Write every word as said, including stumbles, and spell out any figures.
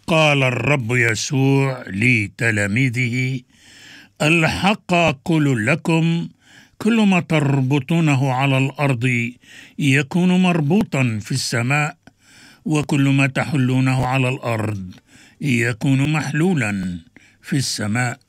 قال الرب يسوع لتلاميذه: الحق أقول لكم، كل ما تربطونه على الأرض يكون مربوطا في السماء، وكل ما تحلونه على الأرض يكون محلولا في السماء.